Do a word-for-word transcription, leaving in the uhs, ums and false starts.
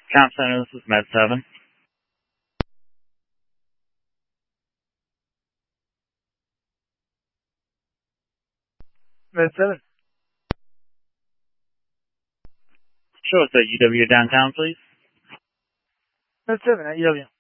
Comp Center, this is Med seven. Med seven. Show us at U W downtown, please. Med seven at U W.